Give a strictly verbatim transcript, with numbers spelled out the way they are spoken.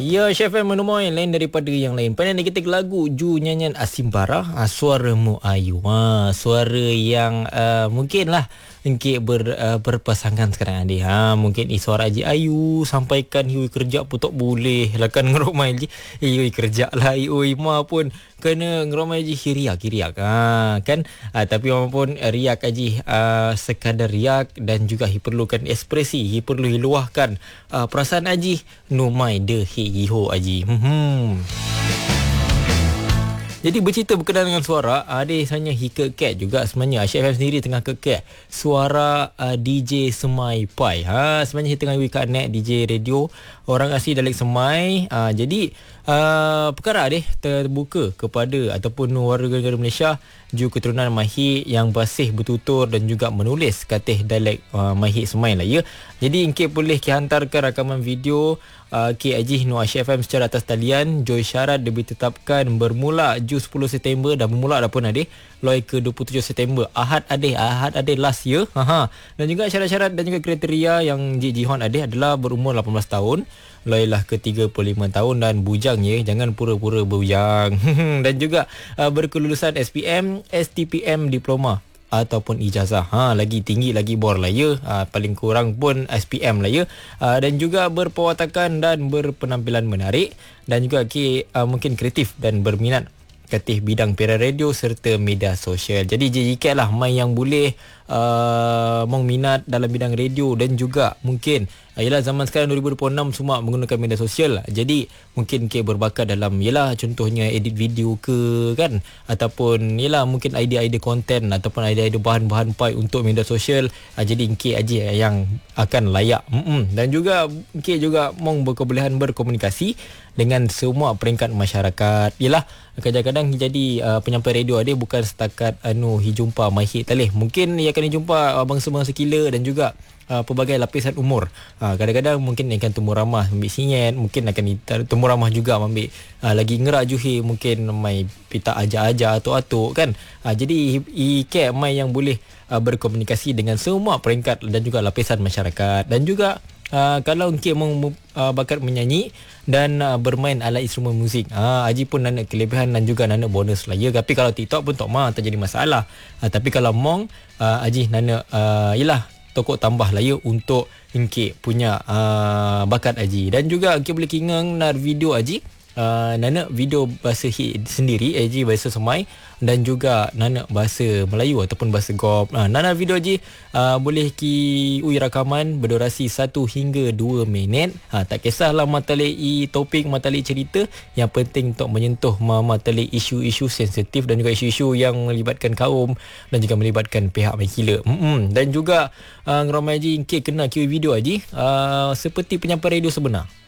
Ya, Chef M menemui lain daripada yang lain. Pandai nak ketik lagu Ju nyanyian Asimbara, ha, suaramu ayu. Ha, suara yang uh, mungkinlah engkau ber, uh, berpasangan sekarang ni. Ha, mungkin i suara Haji Ayu sampaikan hiu kerja pun tak boleh. Lah kan ngeromai je. Hiu kerja lah hiu ma pun kena ngeromai je hiriak hiriak. Ha, kan ha, tapi walaupun riak aji uh, sekadar riak dan juga hi perlukan ekspresi, hi perlu luahkan uh, perasaan aji numai de hi ho aji. Hmm. Jadi bercerita berkenaan dengan suara, ada hanya hika cat juga sebenarnya. Chef M sendiri tengah kekek suara uh, D J Semai Pai. Ha, sebenarnya tengah wika net D J radio orang asli Dalek Semai. Uh, jadi uh, perkara deh terbuka kepada ataupun warga negara Malaysia juga keturunan Mahir yang basih bertutur dan juga menulis katih Dalek uh, Mahir Semai lah ya. Jadi engkau boleh hantarkan rakaman video uh, K I G Nuah F M secara atas talian. Joy syarat dia ditetapkan bermula Ju sepuluh September dan bermula dah pun adeh loi ke dua puluh tujuh September. Ahad adeh, Ahad adeh last year. Ha ha. Dan juga syarat-syarat dan juga kriteria yang Ji Jihon adeh adalah berumur lapan belas tahun, loilah ke tiga puluh lima tahun dan bujang ya, jangan pura-pura bujang. Dan juga uh, berkelulusan S P M, S T P M diploma ataupun ijazah. Ha, lagi tinggi lagi bor lah ya. Ha, paling kurang pun S P M lah ya. Ha, dan juga berpewatakan dan berpenampilan menarik dan juga okay, uh, mungkin kreatif dan berminat katih bidang pilihan radio serta media sosial. Jadi J J K lah main yang boleh uh, mong minat dalam bidang radio dan juga mungkin uh, yalah zaman sekarang dua ribu dua puluh enam semua menggunakan media sosial. Jadi mungkin ke berbakat dalam yalah contohnya edit video ke kan, ataupun yalah mungkin idea-idea konten ataupun idea-idea bahan-bahan pai untuk media sosial. Uh, jadi ke aja yang akan layak. Mm-mm. Dan juga ke juga mong berkebolehan berkomunikasi dengan semua peringkat masyarakat. Yalah kadang-kadang jadi uh, penyampai radio dia bukan setakat anu hi jumpa Mahir talih. Mungkin ia akan jumpa uh, bangsa-bangsa kila dan juga uh, pelbagai lapisan umur. Uh, kadang-kadang mungkin akan temu ramah ambil singet, mungkin akan temu ramah juga ambil uh, lagi ngerak juhi, mungkin mai pita aja-aja atau atuk kan. Uh, jadi i ke mai yang boleh uh, berkomunikasi dengan semua peringkat dan juga lapisan masyarakat. Dan juga Uh, kalau engkau mau uh, bakat menyanyi dan uh, bermain alat instrumen muzik, uh, Haji pun nak kelebihan dan juga nak bonus lah ya. Tapi kalau TikTok pun tak mah tak jadi masalah. Uh, tapi kalau mong uh, Haji nak uh, yalah tokok tambah lah ya untuk engkau punya uh, bakat Haji. Dan juga engkau boleh kingang nak video Haji. Uh, nana video bahasa hit sendiri Haji bahasa Semai dan juga nana bahasa Melayu ataupun bahasa Gop. Uh, nana video Haji uh, boleh ki ui rakaman berdurasi satu hingga dua minit. Ha, tak kisahlah matali topik, matali cerita, yang penting untuk menyentuh matali isu-isu sensitif dan juga isu-isu yang melibatkan kaum dan juga melibatkan pihak makila. Mm-mm. Dan juga uh, ngeramai Haji ke kena ki video Haji uh, seperti penyampai radio sebenar.